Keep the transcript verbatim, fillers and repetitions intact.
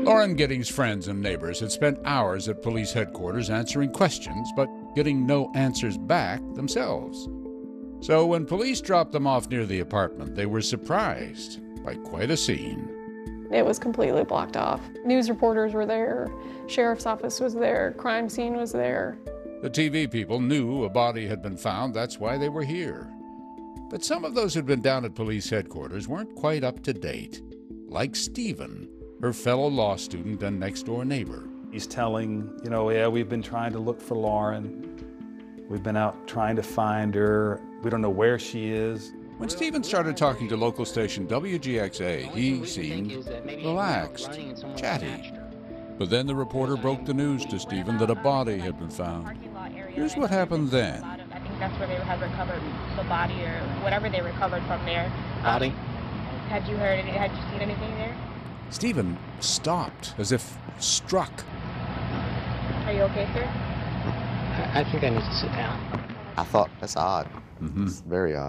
Lauren Giddings' friends and neighbors had spent hours at police headquarters answering questions, but getting no answers back themselves. So when police dropped them off near the apartment, they were surprised by quite a scene. It was completely blocked off. News reporters were there, sheriff's office was there, crime scene was there. The T V people knew a body had been found, that's why they were here. But some of those who'd been down at police headquarters weren't quite up to date, like Stephen, her fellow law student and next-door neighbor. He's telling, you know, yeah, we've been trying to look for Lauren. We've been out trying to find her. We don't know where she is. When Stephen started talking to local station W G X A, he seemed relaxed, chatty. But then the reporter broke the news to Stephen that a body had been found. Here's what happened then. I think that's where they had recovered the body or whatever they recovered from there. Body? Um, had you heard any, had you seen anything there? Stephen stopped, as if struck. Are you okay, sir? I, I think I need to sit down. I thought, that's odd. Mm-hmm. It's very odd.